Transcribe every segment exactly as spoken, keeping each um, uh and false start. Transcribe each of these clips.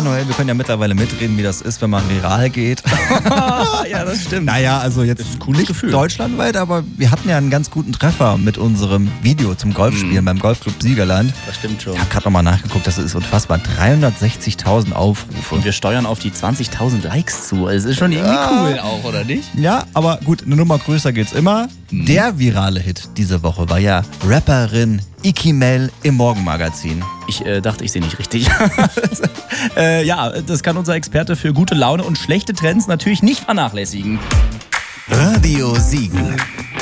Noel, wir können ja mittlerweile mitreden, wie das ist, wenn man viral geht. Ja, das stimmt. Naja, also jetzt Das ist ein cooles nicht Gefühl. deutschlandweit, aber wir hatten ja einen ganz guten Treffer mit unserem Video zum Golfspielen Mhm. beim Golfclub Siegerland. Das stimmt schon. Ich habe gerade nochmal nachgeguckt, das ist unfassbar. dreihundertsechzigtausend Aufrufe. Und wir steuern auf die zwanzigtausend Likes zu. Es ist schon irgendwie Ja. cool auch, oder nicht? Ja, aber gut, eine Nummer größer geht's immer. Mhm. Der virale Hit diese Woche war ja Rapperin Ikimel im Morgenmagazin. Ich äh, dachte, ich sehe nicht richtig. äh, ja, das kann unser Experte für gute Laune und schlechte Trends natürlich nicht vernachlässigen. Radio Siegen.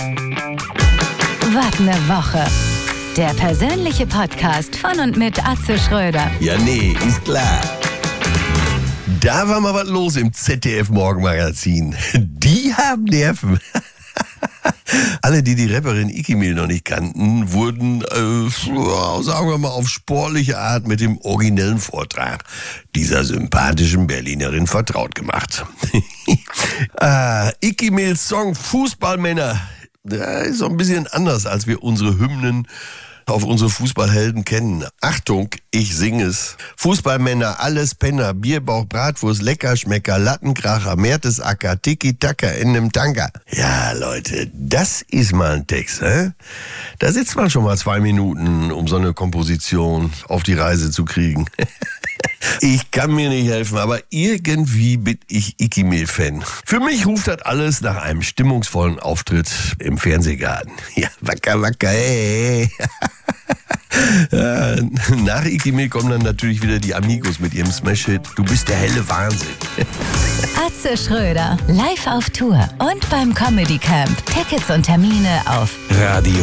Wart ne Woche. Der persönliche Podcast von und mit Atze Schröder. Ja, nee, ist klar. Da war mal was los im Z D F-Morgenmagazin. Die haben Nerven. Alle, die die Rapperin Ikimel noch nicht kannten, wurden, äh, sagen wir mal, auf sportliche Art mit dem originellen Vortrag dieser sympathischen Berlinerin vertraut gemacht. ah, Ikimels Song Fußballmänner, der ist so ein bisschen anders, als wir unsere Hymnen auf unsere Fußballhelden kennen. Achtung, ich singe es. Fußballmänner, alles Penner, Bierbauch, Bratwurst, Leckerschmecker, Lattenkracher, Mertesacker, Tiki-Taka in nem Tanker. Ja, Leute, das ist mal ein Text, hä? Da sitzt man schon mal zwei Minuten, um so eine Komposition auf die Reise zu kriegen. Ich kann mir nicht helfen, aber irgendwie bin ich Ikimel-Fan. Für mich ruft das alles nach einem stimmungsvollen Auftritt im Fernsehgarten. Ja, wacker, wacker, ey. Ja, nach Ikimel kommen dann natürlich wieder die Amigos mit ihrem Smash-Hit Du bist der helle Wahnsinn. Atze Schröder, live auf Tour und beim Comedy Camp. Tickets und Termine auf Radio